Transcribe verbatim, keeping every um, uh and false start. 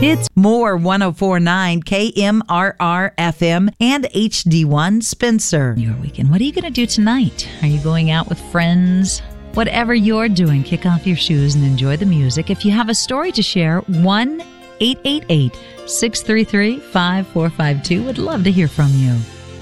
It's more one oh four point nine K M R R F M and H D one Spencer. Your weekend. What are you going to do tonight? Are you going out with friends? Whatever you're doing, kick off your shoes and enjoy the music. If you have a story to share, one eight eight eight, six three three, five four five two. Would love to hear from you.